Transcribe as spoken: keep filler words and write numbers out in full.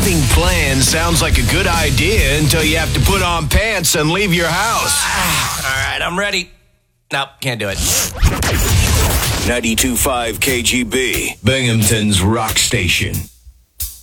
Having plans sounds like a good idea until you have to put on pants and leave your house. All right, I'm ready. Nope, can't do it. ninety-two point five K G B, Binghamton's rock station.